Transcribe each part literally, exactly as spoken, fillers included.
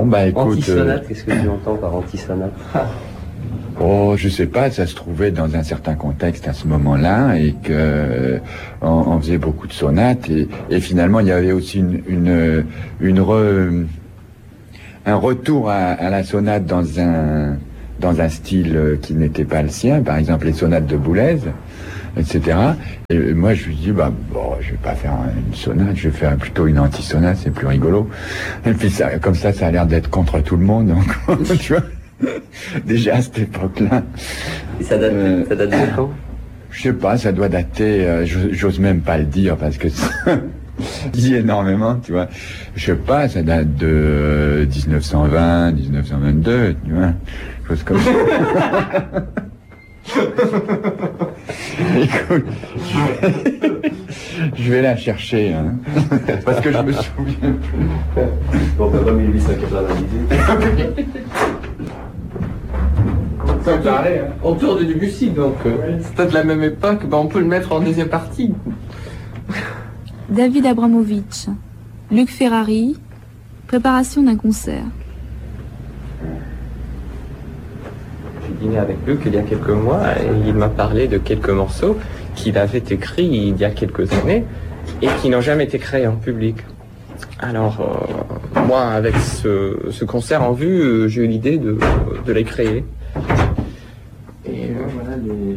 Bon, bah écoute... Antisonate, euh, qu'est-ce que tu entends par antisonate? Oh, je sais pas, ça se trouvait dans un certain contexte à ce moment-là et que euh, on, on faisait beaucoup de sonates et, et finalement il y avait aussi une, une, une re, un retour à, à la sonate dans un, dans un style qui n'était pas le sien, par exemple les sonates de Boulez, et cetera. Et moi je lui dis, bah bon, je vais pas faire une sonate, je vais faire plutôt une anti-sonate, c'est plus rigolo. Et puis ça, comme ça, ça a l'air d'être contre tout le monde, donc, tu vois. Déjà à cette époque-là. Et ça date, Euh, ça date de quand? Je sais pas, ça doit dater, euh, j'ose j'ose même pas le dire parce que ça dit énormément, tu vois. Je sais pas, ça date de euh, dix-neuf cent vingt, dix-neuf cent vingt-deux, tu vois, chose comme ça. Écoute, je vais, je vais la chercher, hein, parce que je me souviens plus. Bon, bah, pas mille huit cent quatre-vingt-dix-huit. Ça me paraît, hein. Autour de Debussy, donc euh, c'est peut-être la même époque, ben, on peut le mettre en deuxième partie. David Abramovitch, Luc Ferrari, préparation d'un concert. J'ai dîné avec Luc il y a quelques mois et il m'a parlé de quelques morceaux qu'il avait écrits il y a quelques années et qui n'ont jamais été créés en public. Alors, euh, moi, avec ce, ce concert en vue, euh, j'ai eu l'idée de, de les créer. Et euh, voilà les,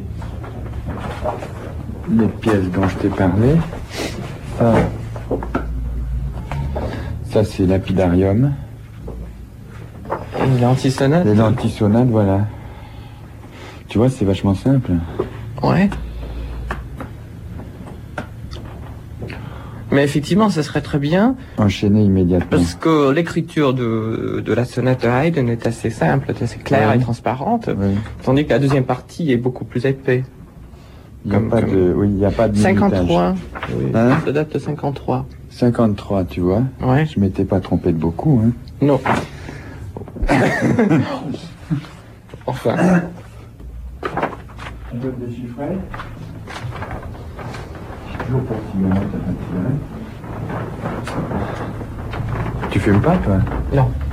les pièces dont je t'ai parlé. Ça, ça c'est Lapidarium. Et l'antisonate. Les antisonates, voilà. Tu vois, c'est vachement simple. Ouais. Mais effectivement, ça serait très bien. Enchaîner immédiatement. Parce que l'écriture de, de la sonate de Haydn est assez simple, est assez claire Ouais. et transparente, Ouais. tandis que la deuxième partie est beaucoup plus épais. Il n'y a Comme- pas comme- de, oui, il n'y a pas de minutage. cinquante-trois. Oui, Hein ça date de cinquante-trois. cinquante-trois, tu vois. Ouais. Je m'étais pas trompé de beaucoup, hein. Non. Enfin. Tu veux le déchiffrer? Toujours pour cigarette, t'as pas de cigarette. Tu fumes pas, toi? Non.